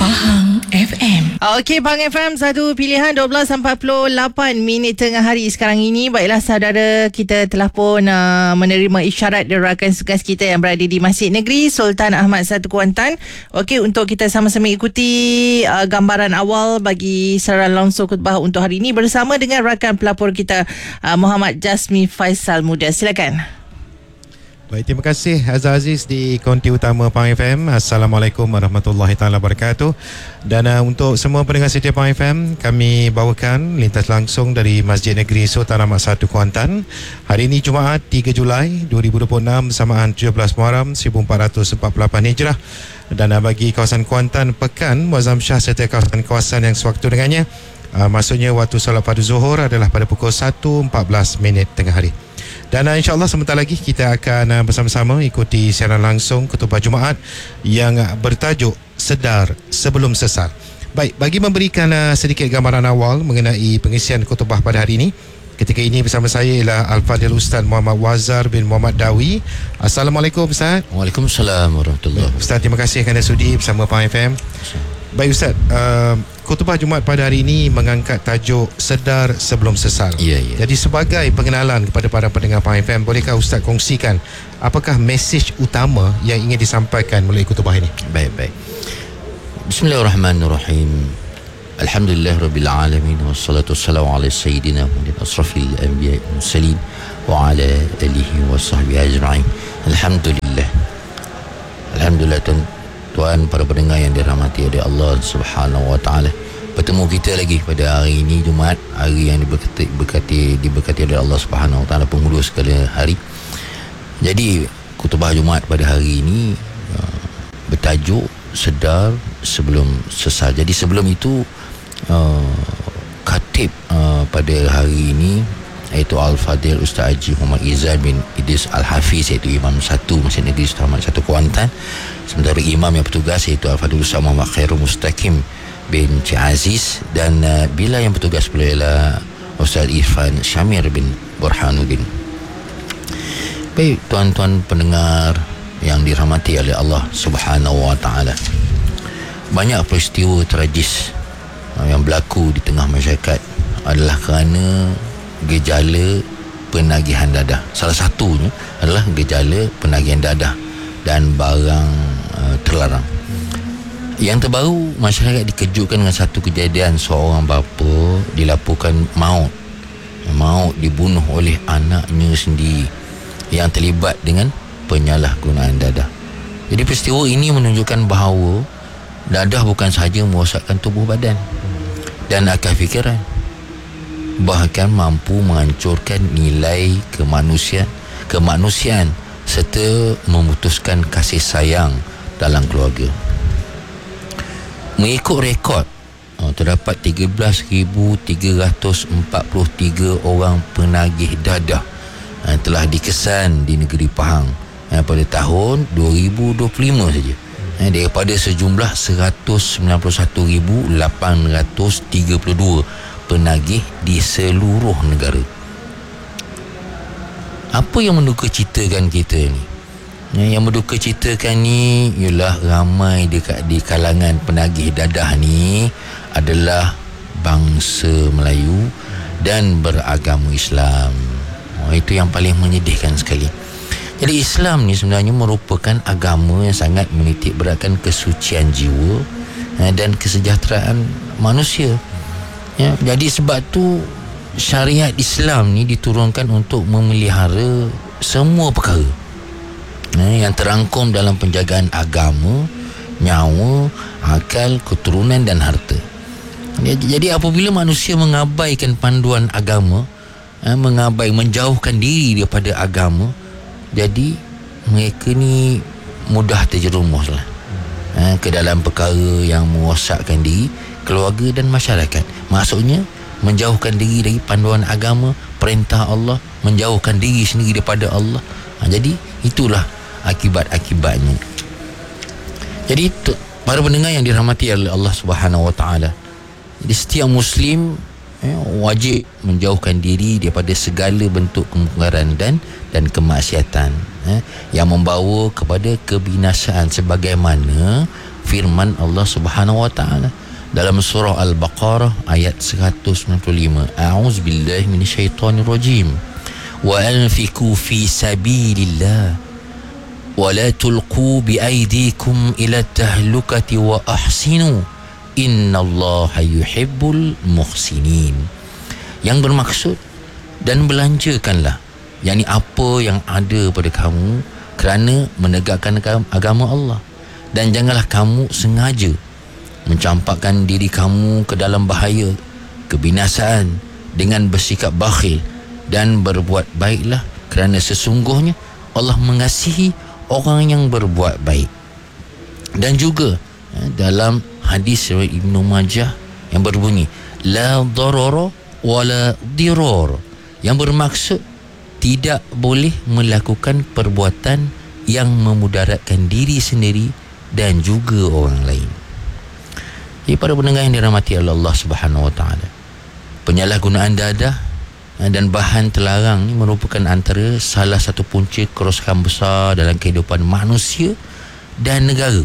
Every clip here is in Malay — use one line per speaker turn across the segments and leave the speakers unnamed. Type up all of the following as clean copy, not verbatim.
Pahang FM.
Okey, Pahang FM, satu pilihan 12.48 minit tengah hari sekarang ini. Baiklah saudara, kita telah pun menerima isyarat dari rakan tugas kita yang berada di Masjid Negeri Sultan Ahmad Satu Kuantan. Okey, untuk kita sama-sama ikuti gambaran awal bagi siaran langsung khutbah untuk hari ini bersama dengan rakan pelapor kita Muhammad Jasmi Faisal Muda. Silakan.
Baik, terima kasih Azhar Aziz di konti utama Pahang FM. Assalamualaikum warahmatullahi taala wabarakatuh. Dan untuk semua pendengar setia Pahang FM, kami bawakan lintas langsung dari Masjid Negeri Sultan Ahmad Satu Kuantan. Hari ini Jumaat 3 Julai 2026 bersamaan 17 Muharram 1448 Hijrah. Dan bagi kawasan Kuantan, Pekan, Muazzam Shah serta kawasan yang sewaktu dengannya, maksudnya waktu solat pada Zuhur adalah pada pukul 1.14 tengah hari. Dan insyaAllah sebentar lagi kita akan bersama-sama ikuti siaran langsung khutbah Jumaat yang bertajuk Sedar Sebelum Sesal. Baik, bagi memberikan sedikit gambaran awal mengenai pengisian khutbah pada hari ini, ketika ini bersama saya ialah Al-Fadhil Ustaz Muhammad Wazar bin Muhammad Dawi. Assalamualaikum Ustaz.
Waalaikumsalam warahmatullahi wabarakatuh.
Ustaz, terima kasih kerana sudi bersama Pahang FM. Baik Ustaz, khutbah Jumaat pada hari ini mengangkat tajuk Sedar Sebelum Sesal.
Ya.
Jadi sebagai pengenalan kepada para pendengar Pahang FM, bolehkah Ustaz kongsikan apakah mesej utama yang ingin disampaikan melalui khutbah ini?
Baik. Bismillahirrahmanirrahim. Alhamdulillah Rabbil Alamin. Wassalatu wassalamu ala Sayyidina Muhammad Asrafil Anbiya Mursalin wa ala alihi wa sahbihi ajma'in. Alhamdulillah Tuan, para pendengar yang dirahmati oleh Allah Subhanahu wa taala. Bertemu kita lagi pada hari ini Jumaat, hari yang diberkati oleh Allah Subhanahu wa taala, penghulu segala hari. Jadi khutbah Jumaat pada hari ini bertajuk Sedar Sebelum Sesal. Jadi sebelum itu khatib pada hari ini iaitu Al-Fadhil Ustaz Haji Muhammad Izan bin Idris Al-Hafiz, iaitu Imam 1 Masjid Negeri Sultan Ahmad Satu Kuantan. Sementara imam yang bertugas iaitu Al-Fadhil Ustaz Muhammad Khairul Mustaqim bin Cik Aziz, dan bila yang bertugas pula ialah Ustaz Irfan Syamir bin Burhanuddin. Baik, tuan-tuan pendengar yang dirahmati oleh Allah Subhanahu wa taala, banyak peristiwa tragis yang berlaku di tengah masyarakat adalah kerana gejala penagihan dadah. Salah satunya adalah gejala penagihan dadah dan barang terlarang. Yang terbaru, masyarakat dikejutkan dengan satu kejadian seorang bapa dilaporkan maut dibunuh oleh anaknya sendiri yang terlibat dengan penyalahgunaan dadah. Jadi peristiwa ini menunjukkan bahawa dadah bukan sahaja merosakkan tubuh badan dan akal fikiran, bahkan mampu menghancurkan nilai kemanusiaan serta memutuskan kasih sayang dalam keluarga. Mengikut rekod, terdapat 13,343 orang penagih dadah telah dikesan di negeri Pahang pada tahun 2025 saja, daripada sejumlah 191,832 penagih di seluruh negara. Apa yang mendukacitakan kita ni? Yang mendukacitakan ni ialah ramai di kalangan penagih dadah ni adalah bangsa Melayu dan beragama Islam. Itu yang paling menyedihkan sekali. Jadi Islam ni sebenarnya merupakan agama yang sangat menitik beratkan kesucian jiwa dan kesejahteraan manusia. Ya, jadi sebab tu syariat Islam ni diturunkan untuk memelihara semua perkara yang terangkum dalam penjagaan agama, nyawa, akal, keturunan dan harta. Jadi apabila manusia mengabaikan panduan agama, menjauhkan diri daripada agama, jadi mereka ni mudah terjerumuslah ke dalam perkara yang merosakkan diri, keluarga dan masyarakat. Maksudnya menjauhkan diri dari panduan agama, perintah Allah, menjauhkan diri sendiri daripada Allah. Jadi itulah akibat-akibatnya. Jadi para pendengar yang dirahmati oleh Allah Subhanahu wa taala, jadi setiap muslim wajib menjauhkan diri daripada segala bentuk kemungkaran dan kemaksiatan yang membawa kepada kebinasaan, sebagaimana firman Allah Subhanahu wa taala dalam surah Al-Baqarah ayat 195. A'udzubillahi minasyaitonirrajim. Wa anfiqu fi sabilillah wa la tulqu bi aydikum ila tahlukati wa ahsinu innallaha yuhibbul muhsinin. Yang bermaksud, dan belanjakanlah, yakni apa yang ada pada kamu kerana menegakkan agama Allah, dan janganlah kamu sengaja mencampakkan diri kamu ke dalam bahaya kebinasaan dengan bersikap bakhil, dan berbuat baiklah kerana sesungguhnya Allah mengasihi orang yang berbuat baik. Dan juga dalam hadis riwayat Ibnu Majah yang berbunyi la darara wala dirar, yang bermaksud tidak boleh melakukan perbuatan yang memudaratkan diri sendiri dan juga orang lain. Jadi para pendengar yang dirahmati oleh Allah Subhanahu wa taala, penyalahgunaan dadah dan bahan terlarang ni merupakan antara salah satu punca kerosakan besar dalam kehidupan manusia dan negara.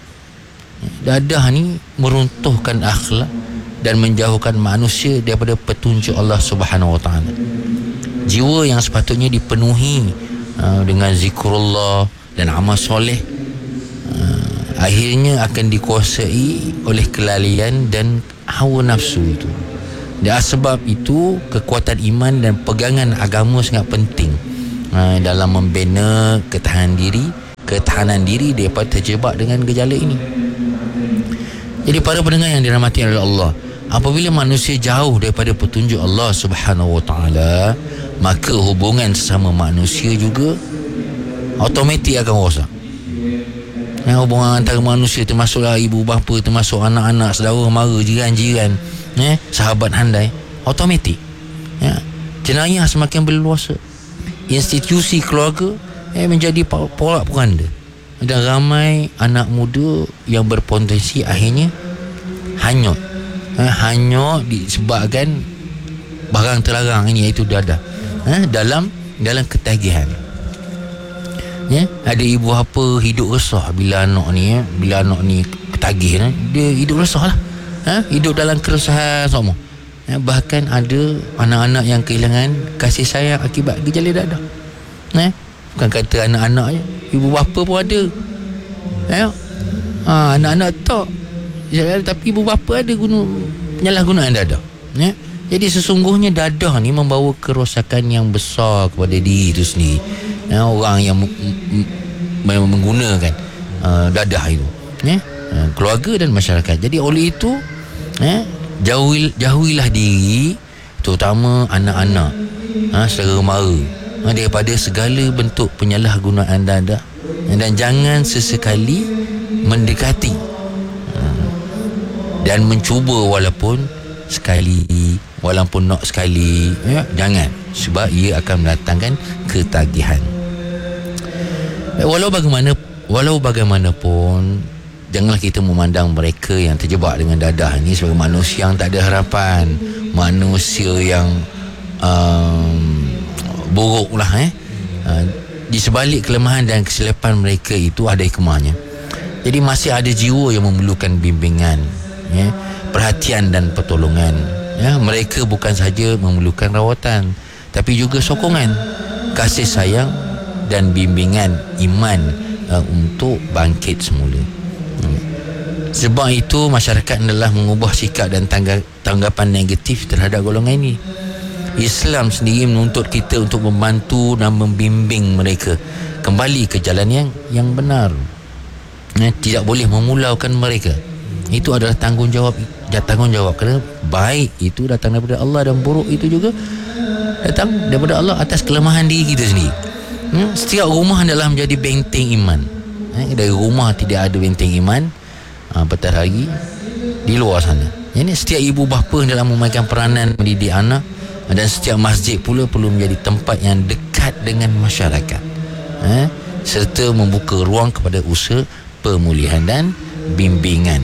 Dadah ni meruntuhkan akhlak dan menjauhkan manusia daripada petunjuk Allah Subhanahu wa taala. Jiwa yang sepatutnya dipenuhi dengan zikrullah dan amal soleh akhirnya akan dikuasai oleh kelalaian dan hawa nafsu itu. Dan sebab itu kekuatan iman dan pegangan agama sangat penting dalam membina ketahanan diri daripada terjebak dengan gejala ini. Jadi para pendengar yang dirahmati oleh Allah, apabila manusia jauh daripada petunjuk Allah Subhanahu wa taala, maka hubungan sesama manusia juga automatik akan rosak. Hubungan antara manusia, termasuklah ibu bapa, termasuk anak-anak, saudara mara, jiran-jiran, sahabat handai, automatik jenayah semakin berluasa. Institusi keluarga menjadi porak-poranda, dan ramai anak muda yang berpotensi akhirnya hanyut disebabkan barang terlarang ini, iaitu dadah, dalam ketagihan. Ada ibu bapa hidup resah bila anak ni ketagih, dia hidup resah lah, hidup dalam keresahan semua. Bahkan ada anak-anak yang kehilangan kasih sayang akibat gejala dadah. Bukan kata anak-anak je, ibu bapa pun ada. Anak-anak tak, tapi ibu bapa ada penyalahgunaan dadah. Jadi sesungguhnya dadah ni membawa kerosakan yang besar kepada diri itu sendiri. Orang yang menggunakan dadah itu, keluarga dan masyarakat. Jadi oleh itu jauhilah diri, terutama anak-anak, saudara mara, daripada segala bentuk penyalahgunaan dadah, dan jangan sesekali mendekati dan mencuba walaupun nak sekali, jangan, sebab ia akan mendatangkan ketagihan. Walau bagaimanapun, janganlah kita memandang mereka yang terjebak dengan dadah ni sebagai manusia yang tak ada harapan, manusia yang buruk lah. Di sebalik kelemahan dan kesilapan mereka itu ada hikmahnya. Jadi masih ada jiwa yang memerlukan bimbingan, perhatian dan pertolongan. Mereka bukan saja memerlukan rawatan, tapi juga sokongan, kasih sayang dan bimbingan iman untuk bangkit semula. Sebab itu masyarakat adalah mengubah sikap dan tanggapan negatif terhadap golongan ini. Islam sendiri menuntut kita untuk membantu dan membimbing mereka kembali ke jalan yang benar. Tidak boleh memulaukan mereka. Itu adalah tanggungjawab kerana baik itu datang daripada Allah dan buruk itu juga datang daripada Allah atas kelemahan diri kita sendiri. Setiap rumah adalah menjadi benteng iman. Dari rumah tidak ada benteng iman, petang hari di luar sana. Jadi setiap ibu bapa dalam memainkan peranan mendidik anak, dan setiap masjid pula perlu menjadi tempat yang dekat dengan masyarakat, serta membuka ruang kepada usaha pemulihan dan bimbingan,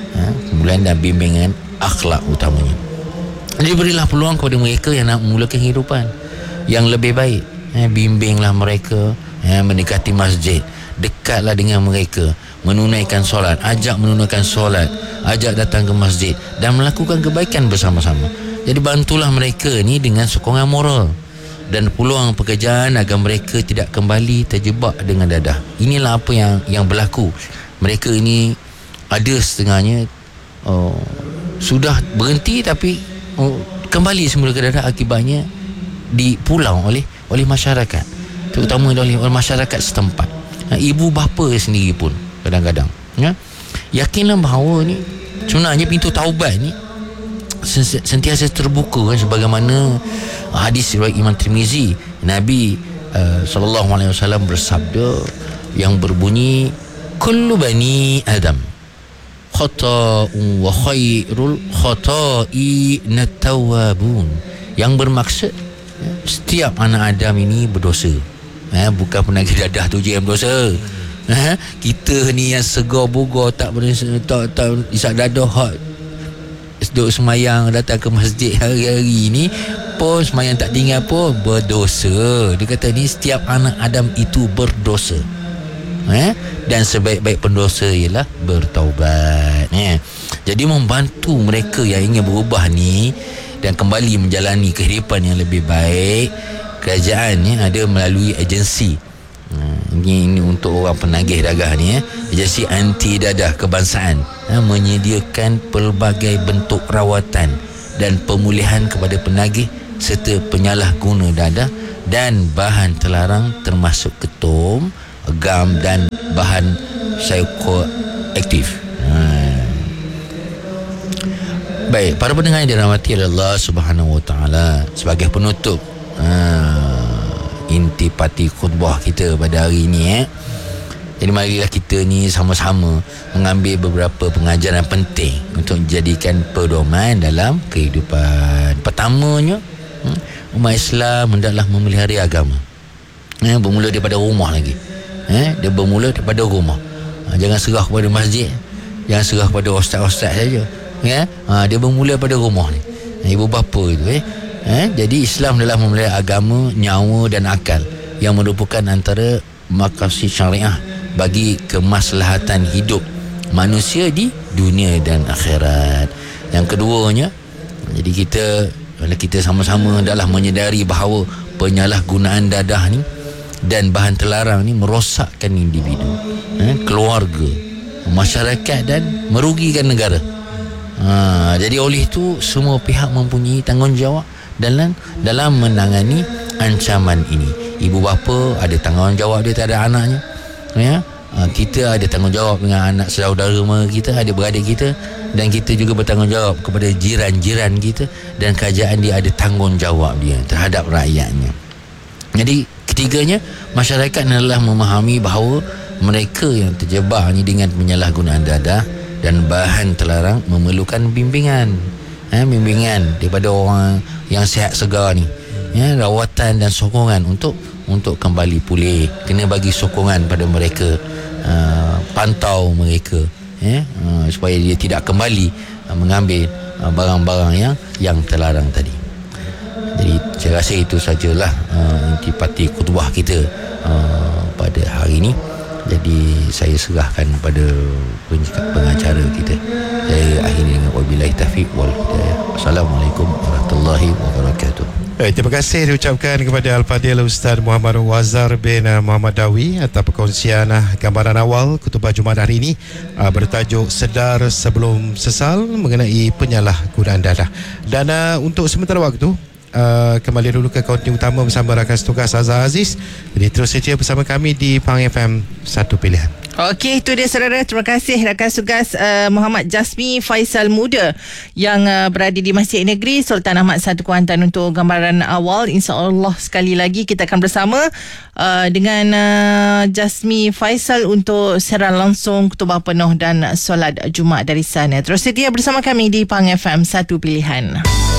akhlak utamanya. Jadi berilah peluang kepada mereka yang nak memulakan kehidupan yang lebih baik. Bimbinglah mereka, mendekati masjid, dekatlah dengan mereka, menunaikan solat, ajak menunaikan solat, ajak datang ke masjid dan melakukan kebaikan bersama-sama. Jadi bantulah mereka ni dengan sokongan moral dan peluang pekerjaan agar mereka tidak kembali terjebak dengan dadah. Inilah apa yang berlaku. Mereka ini ada setengahnya sudah berhenti tapi kembali semula ke dadah, akibatnya dipulau oleh masyarakat, terutama oleh masyarakat setempat. Ibu bapa sendiri pun kadang-kadang yakinlah bahawa ni sebenarnya pintu taubat ni sentiasa terbuka, sebagaimana hadis riwayat Imam Tirmizi, Nabi SAW bersabda yang berbunyi, kullu bani Adam khata'un wa khairul khata'ina tawwabun, yang bermaksud setiap anak Adam ini berdosa. Bukan penagih dadah tu je yang berdosa. Kita ni yang segar bugar tak isak dadah, hak duduk semayang, datang ke masjid hari-hari ni pun semayang tak tinggal pun berdosa. Dia kata ni setiap anak Adam itu berdosa. Dan sebaik-baik pendosa ialah bertaubat. Jadi membantu mereka yang ingin berubah ni dan kembali menjalani kehidupan yang lebih baik, kerajaan ni ada melalui agensi. Ini untuk orang penagih dadah ni, agensi anti dadah kebangsaan, menyediakan pelbagai bentuk rawatan dan pemulihan kepada penagih serta penyalahguna dadah dan bahan terlarang termasuk ketum, gam dan bahan psikoaktif. Baik, para pendengar yang dirahmati Allah Subhanahu Wa Taala, sebagai penutup intipati khutbah kita pada hari ini, jadi marilah kita ni sama-sama mengambil beberapa pengajaran penting untuk dijadikan pedoman dalam kehidupan. Pertamanya, umat Islam hendaklah memelihara agama. Bermula daripada rumah lagi. Dia bermula daripada rumah. Jangan serah kepada masjid, jangan serah kepada ustaz-ustaz saja. Dia bermula daripada rumah ni, ibu bapa itu. Jadi Islam adalah memelihara agama, nyawa dan akal yang merupakan antara maqasid syariah bagi kemaslahatan hidup manusia di dunia dan akhirat. Yang keduanya, jadi kita sama-sama hendaklah menyedari bahawa penyalahgunaan dadah ni dan bahan terlarang ni merosakkan individu, keluarga, masyarakat dan merugikan negara. Jadi oleh itu semua pihak mempunyai tanggungjawab dalam menangani ancaman ini. Ibu bapa ada tanggungjawab dia terhadap anaknya. Kita ada tanggungjawab dengan anak saudara mara kita, ada beradik kita, dan kita juga bertanggungjawab kepada jiran-jiran kita, dan kerajaan dia ada tanggungjawab dia terhadap rakyatnya. Jadi ketiganya, masyarakat adalah memahami bahawa mereka yang terjebak ni dengan penyalahgunaan dadah dan bahan terlarang memerlukan bimbingan. Bimbingan daripada orang yang sihat segar ni, rawatan dan sokongan untuk kembali pulih. Kena bagi sokongan pada mereka, pantau mereka, supaya dia tidak kembali mengambil barang-barang yang terlarang tadi. Jadi saya rasa itu sajalah intipati khutbah kita pada hari ini. Jadi saya serahkan pada pengacara kita. Saya akhiri dengan wabillahi taufiq wal hidayah. Assalamualaikum warahmatullahi wabarakatuh.
Terima kasih diucapkan kepada Al-Fadhil Ustaz Muhammad Wazar bin Muhammad Dawi atas perkongsian gambaran awal khutbah Jumaat hari ini bertajuk Sedar Sebelum Sesal mengenai penyalahgunaan dadah. Dan untuk sementara waktu, kembali dulu ke kaunti utama bersama rakan tugas Azhar Aziz. Jadi terus setia bersama kami di Pang FM, satu pilihan.
Okey, itu dia saudara. Terima kasih rakan tugas Muhammad Jasmi Faisal Muda yang berada di Masjid Negeri Sultan Ahmad I Kuantan untuk gambaran awal. InsyaAllah sekali lagi kita akan bersama dengan Jasmi Faisal untuk siaran langsung khutbah penuh dan solat Jumaat dari sana. Terus setia bersama kami di Pang FM, satu pilihan.